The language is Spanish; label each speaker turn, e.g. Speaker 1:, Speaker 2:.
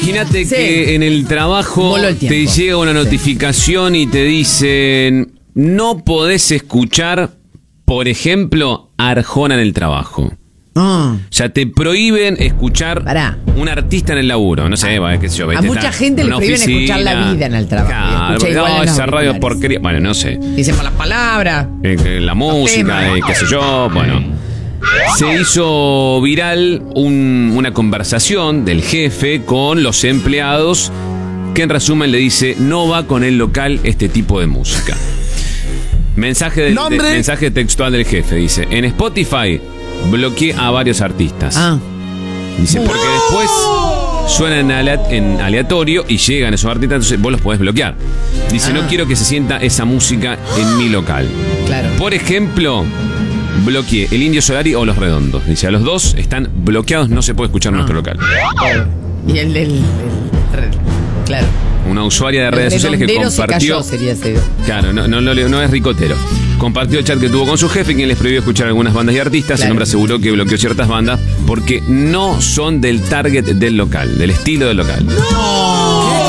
Speaker 1: Imagínate que en el trabajo te llega una notificación y te dicen: no podés escuchar, por ejemplo, Arjona en el trabajo. O sea, te prohíben escuchar un artista en el laburo. No sé, qué sé yo.
Speaker 2: A mucha gente le prohíben escuchar La Vida en el trabajo.
Speaker 1: Claro, esa radio porquería. Bueno, no sé.
Speaker 2: Dicen por las palabras.
Speaker 1: La música, qué sé yo. Bueno, se hizo viral una conversación del jefe con los empleados que en resumen le dice: no va con el local este tipo de música. Mensaje textual del jefe, dice: en Spotify bloqueé a varios artistas. Dice, porque después suenan en aleatorio y llegan esos artistas, entonces vos los podés bloquear. Dice, no quiero que se sienta esa música en mi local. Claro. Por ejemplo, bloqueé el Indio Solari o Los Redondos. Dice, a los dos están bloqueados, no se puede escuchar nuestro local.
Speaker 2: Y claro.
Speaker 1: Una usuaria de redes sociales que compartió. Claro, no es ricotero. Compartió el chat que tuvo con su jefe, quien les prohibió escuchar algunas bandas y artistas. Claro. El hombre aseguró que bloqueó ciertas bandas porque no son del target del local, del estilo del local. ¡No!